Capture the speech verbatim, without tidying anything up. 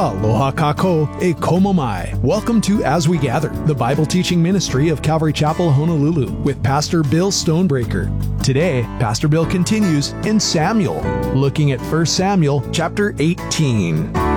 Aloha kako e komo mai. Welcome to As We Gather, the Bible teaching ministry of Calvary Chapel, Honolulu, with Pastor Bill Stonebreaker. Today, Pastor Bill continues in Samuel, looking at First Samuel chapter eighteen.